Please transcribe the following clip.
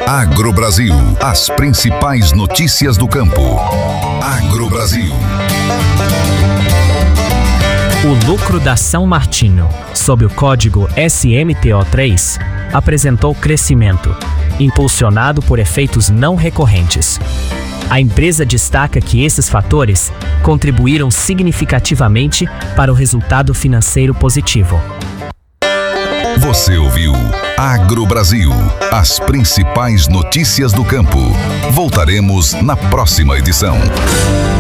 Agrobrasil, as principais notícias do campo. Agrobrasil. O lucro da São Martinho, sob o código SMTO3, apresentou crescimento, impulsionado por efeitos não recorrentes. A empresa destaca que esses fatores contribuíram significativamente para o resultado financeiro positivo. Você ouviu Agrobrasil, as principais notícias do campo. Voltaremos na próxima edição.